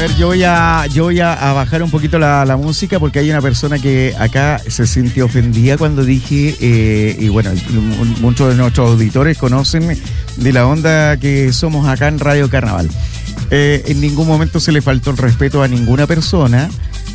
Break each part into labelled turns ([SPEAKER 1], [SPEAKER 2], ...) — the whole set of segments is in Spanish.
[SPEAKER 1] ver, yo voy a bajar un poquito la música porque hay una persona que acá se sintió ofendida cuando dije, y bueno, muchos de nuestros auditores conocen de la onda que somos acá en Radio Carnaval. En ningún momento se le faltó el respeto a ninguna persona.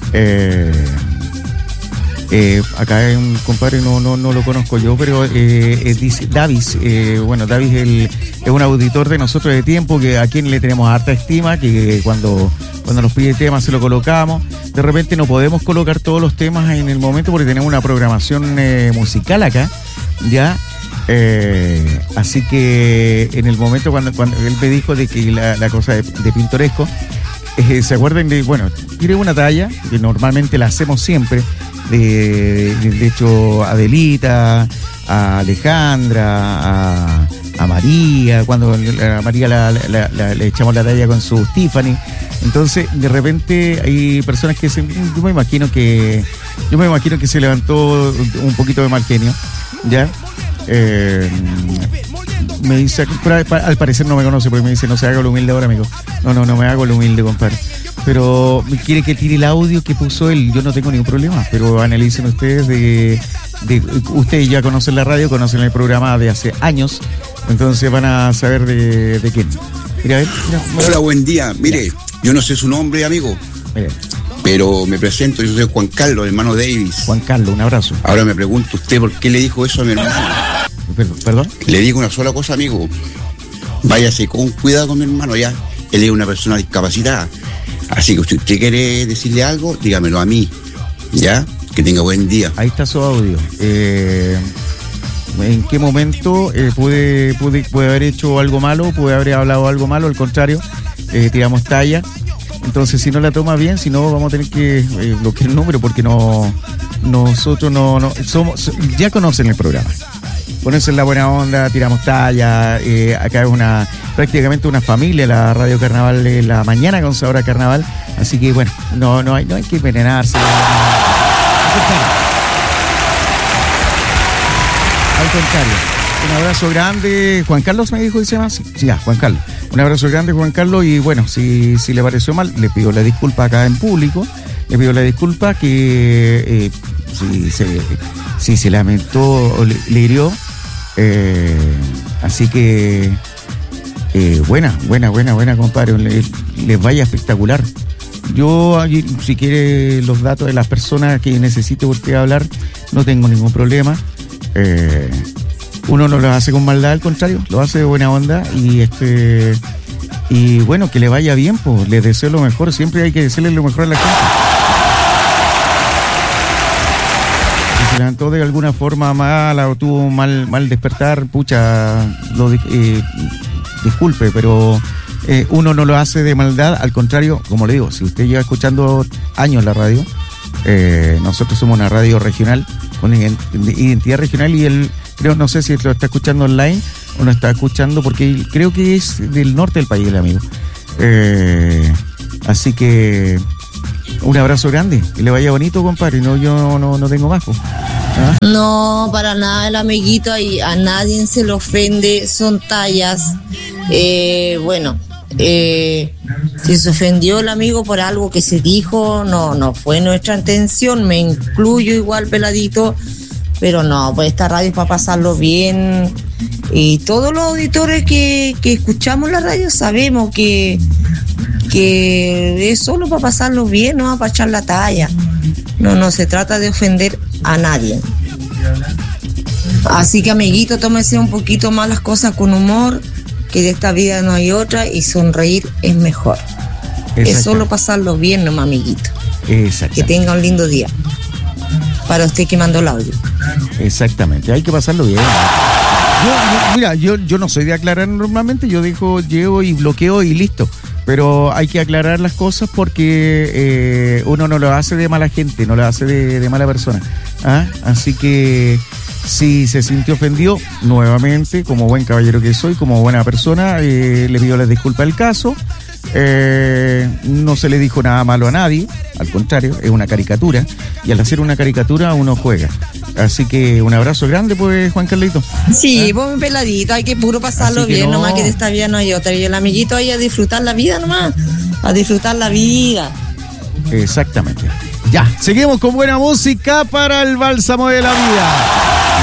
[SPEAKER 1] Acá hay un compadre, no lo conozco yo, pero dice Davis. Bueno, Davis es un auditor de nosotros de tiempo, que a quien le tenemos harta estima, que cuando nos pide temas se lo colocamos. De repente no podemos colocar todos los temas en el momento porque tenemos una programación musical acá, ¿ya? Así que en el momento cuando él me dijo de que la cosa de pintoresco, se acuerdan de, bueno, tiré una talla que normalmente la hacemos siempre, de hecho a Adelita, a Alejandra, a María, cuando a María le echamos la talla con su Tiffany. Entonces de repente hay personas que yo me imagino que se levantó un poquito de mal genio, ¿ya? Me dice, al parecer no me conoce, porque me dice, no se haga lo humilde ahora, amigo. No me hago lo humilde, compadre. Pero quiere que tire el audio que puso él. Yo no tengo ningún problema, pero analicen ustedes ustedes ya conocen la radio, conocen el programa de hace años, entonces van a saber de quién. Mira.
[SPEAKER 2] Hola, buen día. Mire, yo no sé su nombre, amigo.
[SPEAKER 1] Mire.
[SPEAKER 2] Pero me presento, yo soy Juan Carlos, hermano Davis.
[SPEAKER 1] Juan Carlos, un abrazo.
[SPEAKER 2] Ahora me pregunto usted por qué le dijo eso a mi hermano.
[SPEAKER 1] ¿Perdón?
[SPEAKER 2] Le digo una sola cosa, amigo. Váyase con cuidado con mi hermano, ya. Él es una persona discapacitada. Así que si usted quiere decirle algo, dígamelo a mí, ¿ya? Que tenga buen día.
[SPEAKER 1] Ahí está su audio. ¿En qué momento puede haber hecho algo malo? ¿Puede haber hablado algo malo? Al contrario, tiramos talla. Entonces, si no la toma bien, si no, vamos a tener que bloquear el número, porque nosotros no somos, ya conocen el programa. Ponerse en la buena onda, tiramos talla. Acá es prácticamente una familia, la Radio Carnaval de la mañana con sabor a carnaval. Así que bueno, no hay que envenenarse. Al contrario. Un abrazo grande. Juan Carlos me dijo, dice más. Sí, Juan Carlos. Un abrazo grande, Juan Carlos. Y bueno, si le pareció mal, le pido la disculpa acá en público. Le pido la disculpa que si se lamentó o le hirió. Así que buena, compadre. Les vaya espectacular. Yo, si quiere los datos de las personas que necesite usted hablar, no tengo ningún problema. Uno no lo hace con maldad, al contrario, lo hace de buena onda. Y bueno, que le vaya bien, pues les deseo lo mejor. Siempre hay que desearle lo mejor a la gente. Si se levantó de alguna forma mala o tuvo mal despertar, pucha, disculpe, pero uno no lo hace de maldad. Al contrario, como le digo, si usted lleva escuchando años la radio, nosotros somos una radio regional con identidad regional, y él, creo, no sé si lo está escuchando online o no está escuchando, porque creo que es del norte del país el amigo. Así que un abrazo grande, que le vaya bonito, compadre. Yo no tengo más. ¿Ah?
[SPEAKER 3] No, para nada, el amiguito ahí, a nadie se le ofende, son tallas. Bueno, si se ofendió el amigo por algo que se dijo, no fue nuestra intención, me incluyo igual, peladito, pero no, pues esta radio es para pasarlo bien, y todos los auditores que escuchamos la radio sabemos que es solo para pasarlo bien, no para echar la talla. No se trata de ofender a nadie. Así que, amiguito, tómese un poquito más las cosas con humor, que de esta vida no hay otra, y sonreír es mejor. Es solo pasarlo bien, nomás, amiguito. Que tenga un lindo día. Para usted que mandó el audio.
[SPEAKER 1] Exactamente, hay que pasarlo bien. Yo no soy de aclarar normalmente, yo llego y bloqueo y listo. Pero hay que aclarar las cosas porque uno no lo hace de mala gente, no lo hace de mala persona. Así que si se sintió ofendido, nuevamente, como buen caballero que soy, como buena persona, le pido las disculpas del caso. No se le dijo nada malo a nadie, al contrario, es una caricatura, y al hacer una caricatura uno juega. Así que un abrazo grande, pues, Juan Carlito.
[SPEAKER 3] Sí, vos mi peladito, hay que puro pasarlo bien, nomás que de esta vida no hay otra. Y el amiguito ahí a disfrutar la vida nomás. a disfrutar la vida.
[SPEAKER 1] Exactamente. Ya, seguimos con buena música para el Bálsamo de la Vida.